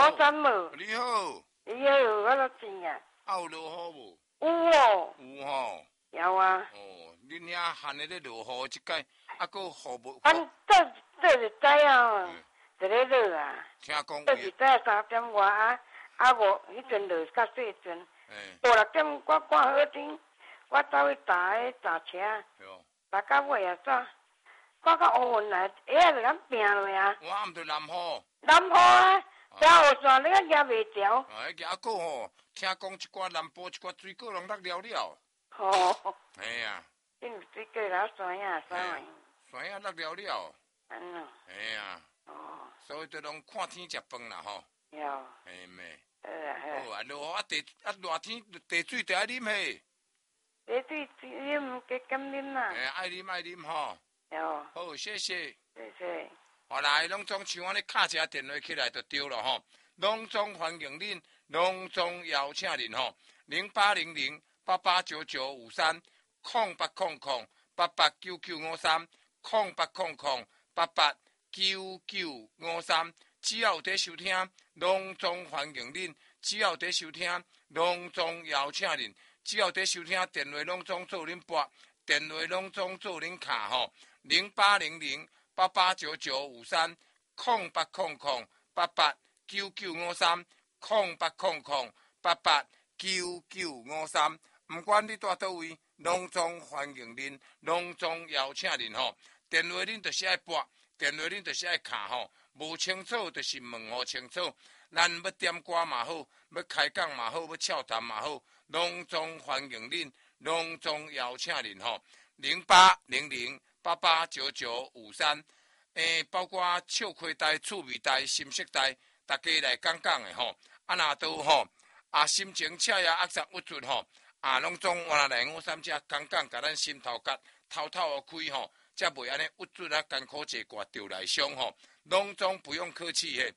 好山无？ 你好。 你好，我都知啊。 有落雨无？ 有哦。 有吼。 有啊。 哦，恁遐旱的咧落雨，即摆个雨无？ 这日知啊，就咧落啊。 听讲这日知3点外迄阵落较细阵。5、6点我赶好天，我走去踏车。踏到尾啊煞，赶到乌云来，下就咁平落啊。 我毋着南雨。 南雨啊，条雨线你啊夹袂条。 夹个吼，听讲一寡南部一寡水果拢落了了。 哦。 嘿啊。 因水果老山啊，啥物？ 山啊落了了。 安怎？ 嘿啊。 哦。 所以就拢看天食饭啦吼。 有。 嘿咩？ 好啊，落雨热天茶水就爱啉嘿。 茶水啉加减啉啦。 爱啉吼。 有。 好，谢谢。 谢谢。 好来，拢总像我咧敲一下电话起来就对了吼。拢总欢迎恁，拢总邀请恁吼。0800889953，0800889953，只要有在收听，拢总欢迎恁；只要有在收听，拢总邀请恁；只要有在收听，电话拢总做恁拨，电话拢总做恁卡吼。0800889953，0800889953，不管你住倒位，拢总欢迎恁，拢总邀请恁吼。电话恁就是爱拨，电话恁就是爱卡吼。无清楚就是问好清楚，咱要点歌嘛好，要开讲嘛好，要俏谈嘛好，拢总欢迎恁，拢总邀请恁吼。0800889953，包括笑亏台、趣味台、心色台，大家来讲讲的吼。若都吼心情恰也压煞郁出吼，拢总换来53只讲讲，甲咱心头壳透透开吼，才袂安尼郁出艰苦一挂着来伤吼。拢总不用客气嘿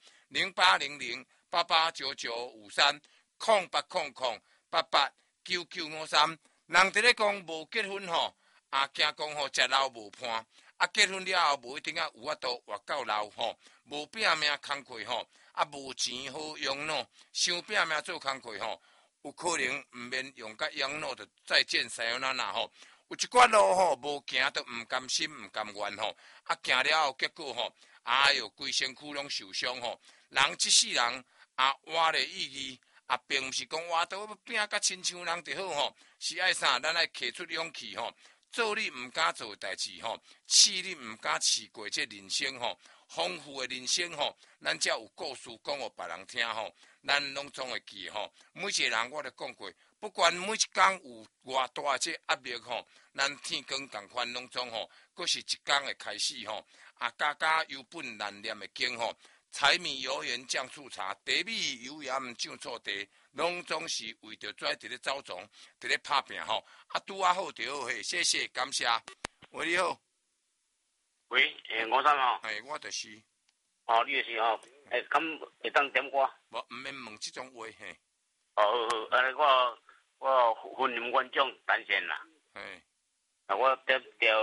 ，0800889953，0800889953。人伫咧讲无结婚吼，惊讲吼食老无伴，结婚了后无一定有法度活到老吼，无拼命工课吼，无钱好养老，想拼命做工课吼，有可能毋免用甲养老就再见sayonara吼。有一寡路吼无行都毋甘心毋甘愿吼，行了后结果吼，哎哟规身躯拢受伤吼。人即世人活的意义并毋是讲活到要拼甲亲像人就好吼，是爱啥？咱爱摕出勇气吼，做你毋敢做的代志吼，试你毋敢试过这人生吼，丰富的人生吼，咱才有故事讲互别人听吼，咱拢总会记吼。每一个人我都讲过，不管每一天有偌大这压力吼，咱天光共款拢总吼，佫是一天的开始吼。家家有本难念的经吼，柴米油盐酱醋茶，茶米油盐酱醋茶，拢总是为着跩伫咧走总，伫咧拍拼吼。拄好就好嘿，谢谢感谢。喂，你好。 喂，我三哦。 我就是。 你就是哦。咁会当点歌？ 无，毋免问即种话嘿。 好，我婚姻观众单身啦。 嘿。 我点